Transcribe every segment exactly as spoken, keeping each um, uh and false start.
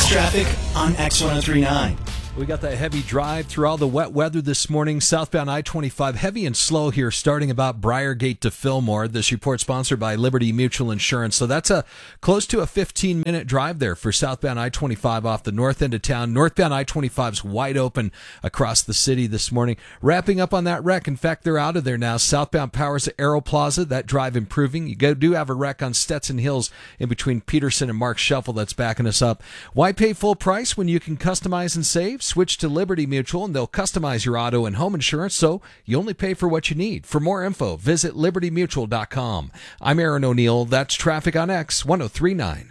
traffic on X ten thirty-nine. We got that heavy drive through all the wet weather this morning. Southbound I twenty-five, heavy and slow here, starting about Briargate to Fillmore. This report sponsored by Liberty Mutual Insurance. So that's a close to a fifteen-minute drive there for southbound I twenty-five off the north end of town. Northbound I twenty-five's wide open across the city this morning. Wrapping up on that wreck. In fact, they're out of there now. Southbound Powers at Aero Plaza, that drive improving. You do have a wreck on Stetson Hills in between Peterson and Mark Shuffle that's backing us up. Why pay full price when you can customize and save? Switch to Liberty Mutual, and they'll customize your auto and home insurance, so you only pay for what you need. For more info, visit liberty mutual dot com. I'm Aaron O'Neill. That's Traffic on X ten thirty-nine.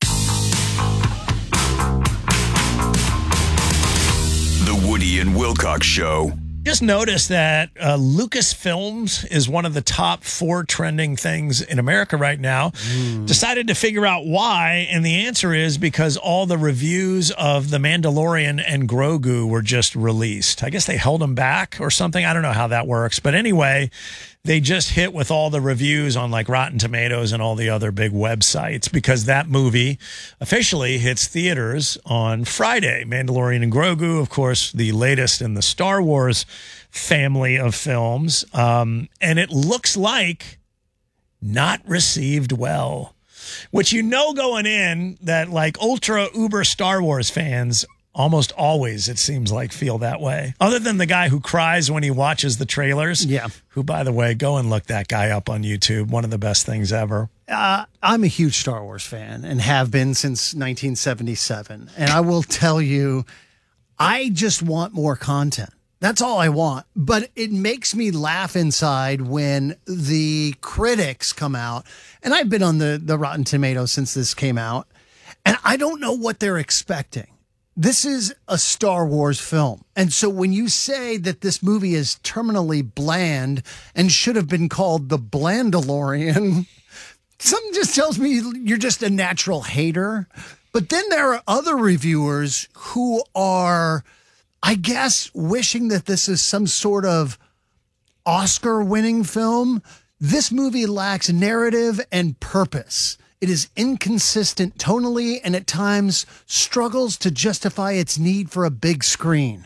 The Woody and Wilcox Show. Just noticed that uh, Lucasfilms is one of the top four trending things in America right now. Mm. Decided to figure out why, and the answer is because all the reviews of The Mandalorian and Grogu were just released. I guess they held them back or something. I don't know how that works. But anyway, they just hit with all the reviews on like Rotten Tomatoes and all the other big websites because that movie officially hits theaters on Friday. Mandalorian and Grogu, of course, the latest in the Star Wars family of films. Um, and it looks like not received well, which you know going in that like ultra uber Star Wars fans almost always, it seems like, feel that way. Other than the guy who cries when he watches the trailers. Yeah. Who, by the way, go and look that guy up on YouTube. One of the best things ever. Uh, I'm a huge Star Wars fan and have been since nineteen seventy-seven. And I will tell you, I just want more content. That's all I want. But it makes me laugh inside when the critics come out. And I've been on the, the Rotten Tomatoes since this came out. And I don't know what they're expecting. This is a Star Wars film. And so when you say that this movie is terminally bland and should have been called The Blandalorian, something just tells me you're just a natural hater. But then there are other reviewers who are, I guess, wishing that this is some sort of Oscar-winning film. This movie lacks narrative and purpose. It is inconsistent tonally and at times struggles to justify its need for a big screen.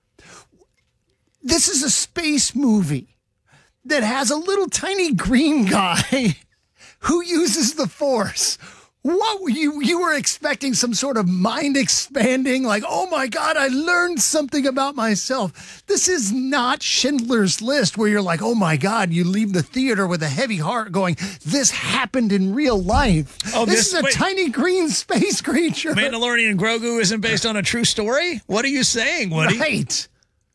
This is a space movie that has a little tiny green guy who uses the Force. What were you, you were expecting some sort of mind expanding, like, oh my God, I learned something about myself. This is not Schindler's List where you're like, oh my God, you leave the theater with a heavy heart going, this happened in real life. Oh, this, this is a wait, tiny green space creature. Mandalorian and Grogu isn't based on a true story? What are you saying, Woody? Right.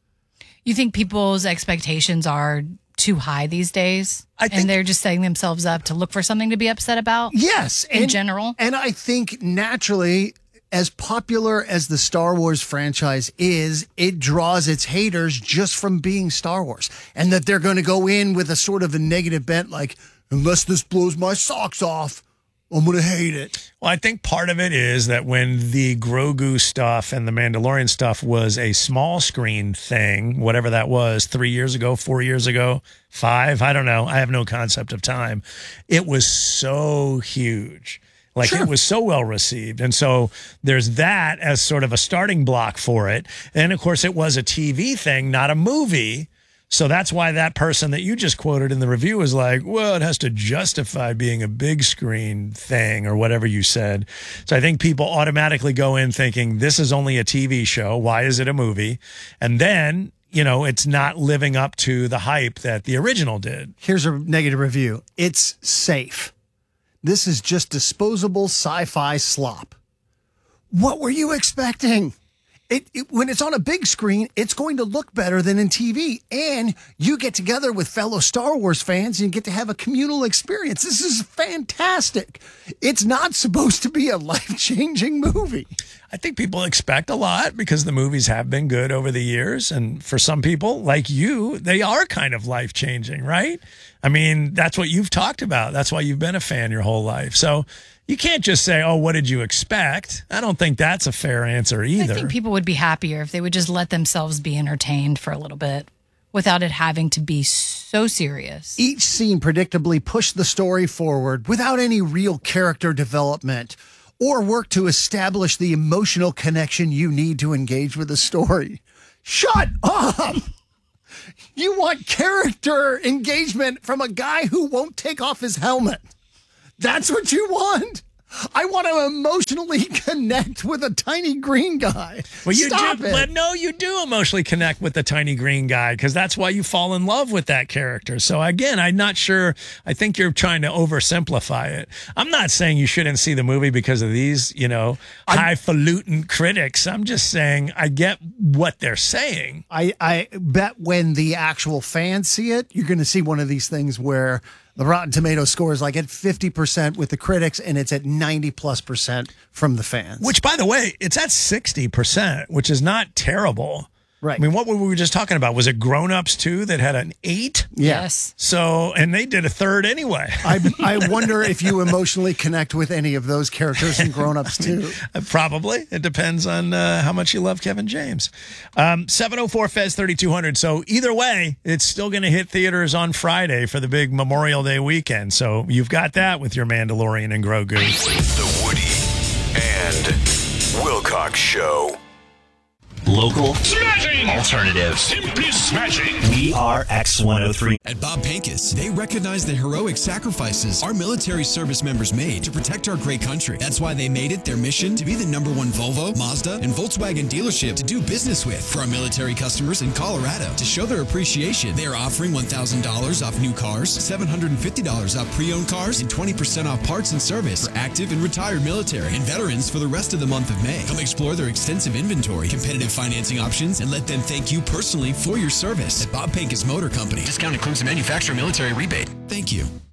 You think people's expectations are too high these days? I think, and they're just setting themselves up to look for something to be upset about? Yes. In and, general? And I think naturally, as popular as the Star Wars franchise is, it draws its haters just from being Star Wars. And that they're going to go in with a sort of a negative bent, like, unless this blows my socks off, I'm going to hate it. Well, I think part of it is that when the Grogu stuff and the Mandalorian stuff was a small screen thing, whatever that was, three years ago, four years ago, five, I don't know. I have no concept of time. It was so huge. Like, sure. It was so well received. And so there's that as sort of a starting block for it. And, of course, it was a T V thing, not a movie. So that's why that person that you just quoted in the review was like, well, it has to justify being a big screen thing or whatever you said. So I think people automatically go in thinking this is only a T V show. Why is it a movie? And then, you know, it's not living up to the hype that the original did. Here's a negative review. It's safe. This is just disposable sci-fi slop. What were you expecting? It, it, when it's on a big screen, it's going to look better than in T V. And you get together with fellow Star Wars fans and you get to have a communal experience. This is fantastic. It's not supposed to be a life-changing movie. I think people expect a lot because the movies have been good over the years. And for some people, like you, they are kind of life-changing, right? I mean, that's what you've talked about. That's why you've been a fan your whole life. So you can't just say, oh, what did you expect? I don't think that's a fair answer either. I think people would be happier if they would just let themselves be entertained for a little bit without it having to be so serious. Each scene predictably pushed the story forward without any real character development or work to establish the emotional connection you need to engage with the story. Shut up! You want character engagement from a guy who won't take off his helmet. That's what you want? I want to emotionally connect with a tiny green guy. Well, you Stop do, it. but no, you do emotionally connect with the tiny green guy because that's why you fall in love with that character. So again, I'm not sure. I think you're trying to oversimplify it. I'm not saying you shouldn't see the movie because of these, you know, highfalutin critics. I'm just saying I get what they're saying. I, I bet when the actual fans see it, you're going to see one of these things where the Rotten Tomato score is like at fifty percent with the critics and it's at ninety plus percent from the fans. Which, by the way, it's at sixty percent, which is not terrible. Right. I mean, what were we just talking about? Was it Grown Ups too that had an eight? Yeah. Yes. So, and they did a third anyway. I, I wonder if you emotionally connect with any of those characters in Grown Ups too. Probably. It depends on uh, how much you love Kevin James. Um, seven oh four Fez thirty-two hundred. So either way, it's still going to hit theaters on Friday for the big Memorial Day weekend. So you've got that with your Mandalorian and Grogu. The Woody and Wilcox Show. Local, Smashing! alternative. Simply smashing! We are X one oh three. At Bob Pincus, they recognize the heroic sacrifices our military service members made to protect our great country. That's why they made it their mission to be the number one Volvo, Mazda, and Volkswagen dealership to do business with. For our military customers in Colorado, to show their appreciation, they are offering one thousand dollars off new cars, seven hundred fifty dollars off pre-owned cars, and twenty percent off parts and service for active and retired military and veterans for the rest of the month of May. Come explore their extensive inventory, competitive financing options, and let them thank you personally for your service at Bob Pincus Motor Company. Discount includes the manufacturer military rebate. Thank you.